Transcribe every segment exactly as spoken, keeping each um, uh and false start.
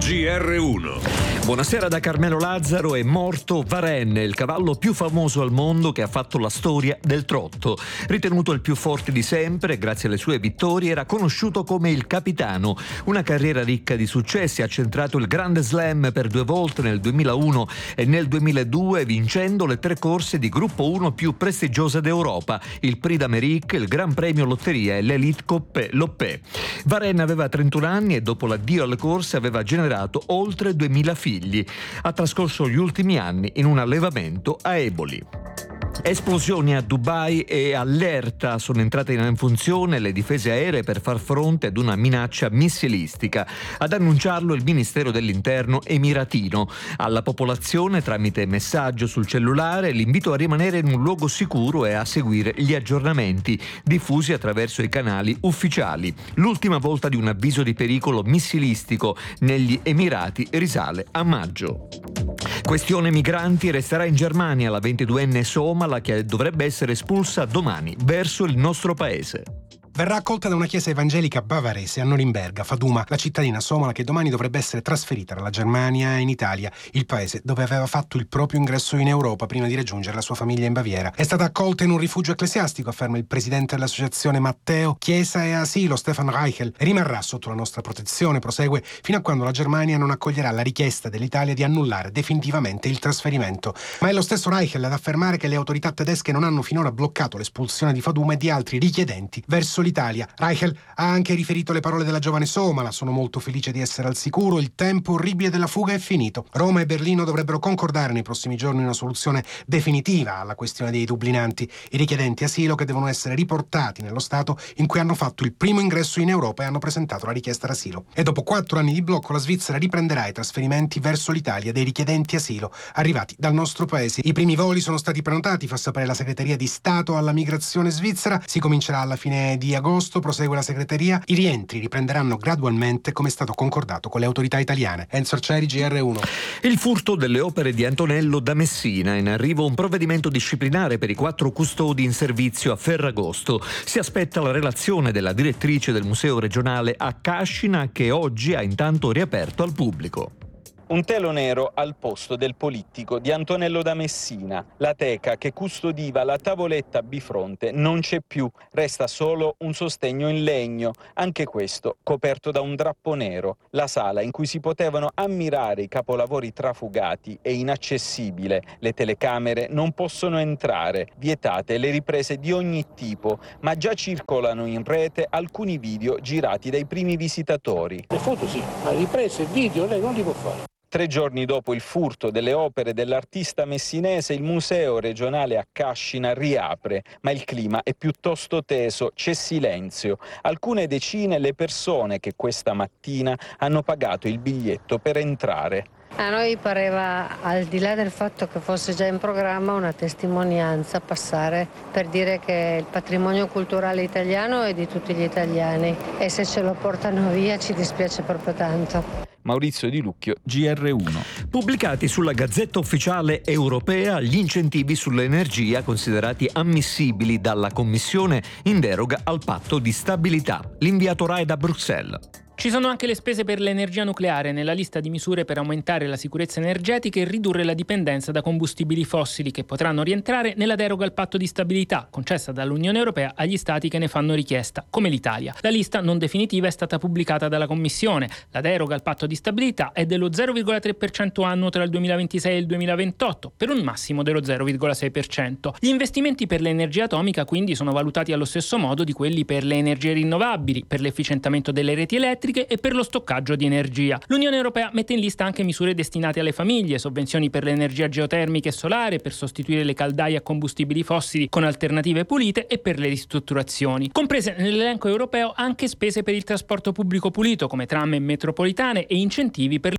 G R uno. Buonasera da Carmelo Lazzaro. È morto Varenne, il cavallo più famoso al mondo che ha fatto la storia del trotto. Ritenuto il più forte di sempre, grazie alle sue vittorie, era conosciuto come il capitano. Una carriera ricca di successi, ha centrato il Grande Slam per due volte nel duemilauno e nel duemiladue, vincendo le tre corse di Gruppo uno più prestigiose d'Europa, il Prix d'Amérique, il Gran Premio Lotteria e l'Elite Coppe Loppé. Varenne aveva trentuno anni e dopo l'addio alle corse aveva generato oltre duemila figli. Ha trascorso gli ultimi anni in un allevamento a Eboli. Esplosioni a Dubai e allerta. Sono entrate in funzione le difese aeree per far fronte ad una minaccia missilistica. Ad annunciarlo il Ministero dell'Interno emiratino. Alla popolazione, tramite messaggio sul cellulare, l'invito a rimanere in un luogo sicuro e a seguire gli aggiornamenti diffusi attraverso i canali ufficiali. L'ultima volta di un avviso di pericolo missilistico negli Emirati risale a maggio. Questione migranti. Resterà in Germania la ventiduenne somala che dovrebbe essere espulsa domani verso il nostro paese. Verrà accolta da una chiesa evangelica bavarese a Norimberga, Faduma, la cittadina somala che domani dovrebbe essere trasferita dalla Germania in Italia, il paese dove aveva fatto il proprio ingresso in Europa prima di raggiungere la sua famiglia in Baviera. È stata accolta in un rifugio ecclesiastico, afferma il presidente dell'associazione Matteo, Chiesa e Asilo, Stefan Reichel. Rimarrà sotto la nostra protezione, prosegue, fino a quando la Germania non accoglierà la richiesta dell'Italia di annullare definitivamente il trasferimento. Ma è lo stesso Reichel ad affermare che le autorità tedesche non hanno finora bloccato l'espulsione di Faduma e di altri richiedenti verso l'Italia. Reichel ha anche riferito le parole della giovane somala: sono molto felice di essere al sicuro, il tempo orribile della fuga è finito. Roma e Berlino dovrebbero concordare nei prossimi giorni una soluzione definitiva alla questione dei dublinanti, i richiedenti asilo che devono essere riportati nello stato in cui hanno fatto il primo ingresso in Europa e hanno presentato la richiesta d'asilo. E dopo quattro anni di blocco la Svizzera riprenderà i trasferimenti verso l'Italia dei richiedenti asilo arrivati dal nostro paese. I primi voli sono stati prenotati, fa sapere la segreteria di Stato alla migrazione svizzera. Si comincerà alla fine di agosto, prosegue la segreteria. I rientri riprenderanno gradualmente come è stato concordato con le autorità italiane. Enzo Arcieri, G R uno. Il furto delle opere di Antonello da Messina. In arrivo un provvedimento disciplinare per i quattro custodi in servizio a Ferragosto. Si aspetta la relazione della direttrice del Museo regionale a Cascina, che oggi ha intanto riaperto al pubblico. Un telo nero al posto del polittico di Antonello da Messina. La teca che custodiva la tavoletta bifronte non c'è più, resta solo un sostegno in legno, anche questo coperto da un drappo nero. La sala in cui si potevano ammirare i capolavori trafugati è inaccessibile. Le telecamere non possono entrare, vietate le riprese di ogni tipo, ma già circolano in rete alcuni video girati dai primi visitatori. Le foto sì, ma riprese e video lei non li può fare. Tre giorni dopo il furto delle opere dell'artista messinese, il museo regionale a Cascina riapre, ma il clima è piuttosto teso, c'è silenzio. Alcune decine le persone che questa mattina hanno pagato il biglietto per entrare. A noi pareva, al di là del fatto che fosse già in programma, una testimonianza passare per dire che il patrimonio culturale italiano è di tutti gli italiani e se ce lo portano via ci dispiace proprio tanto. Maurizio Di Lucchio, G R uno. Pubblicati sulla Gazzetta Ufficiale Europea gli incentivi sull'energia considerati ammissibili dalla Commissione in deroga al patto di stabilità. L'inviato Rai da Bruxelles. Ci sono anche le spese per l'energia nucleare nella lista di misure per aumentare la sicurezza energetica e ridurre la dipendenza da combustibili fossili, che potranno rientrare nella deroga al patto di stabilità concessa dall'Unione Europea agli stati che ne fanno richiesta, come l'Italia. La lista non definitiva è stata pubblicata dalla Commissione. La deroga al patto di stabilità è dello zero virgola tre per cento annuo tra il duemilaventisei e il duemilaventotto, per un massimo dello zero virgola sei per cento. Gli investimenti per l'energia atomica quindi sono valutati allo stesso modo di quelli per le energie rinnovabili, per l'efficientamento delle reti elettriche e per lo stoccaggio di energia. L'Unione Europea mette in lista anche misure destinate alle famiglie, sovvenzioni per l'energia geotermica e solare, per sostituire le caldaie a combustibili fossili con alternative pulite e per le ristrutturazioni. Comprese nell'elenco europeo anche spese per il trasporto pubblico pulito, come tram e metropolitane, e incentivi per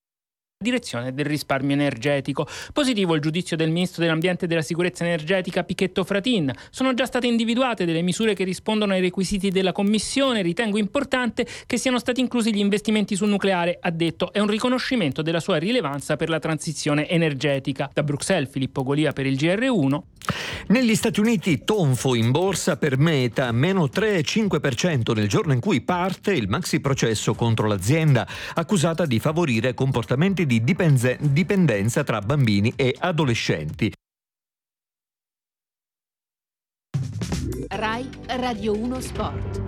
direzione del risparmio energetico. Positivo il giudizio del ministro dell'Ambiente e della Sicurezza Energetica Pichetto Fratin. Sono già state individuate delle misure che rispondono ai requisiti della Commissione. Ritengo importante che siano stati inclusi gli investimenti sul nucleare, ha detto. È un riconoscimento della sua rilevanza per la transizione energetica. Da Bruxelles, Filippo Golia per il G R uno. Negli Stati Uniti tonfo in borsa per Meta, meno tre virgola cinque per cento nel giorno in cui parte il maxi processo contro l'azienda accusata di favorire comportamenti di dipenze- dipendenza tra bambini e adolescenti. Rai Radio uno Sport.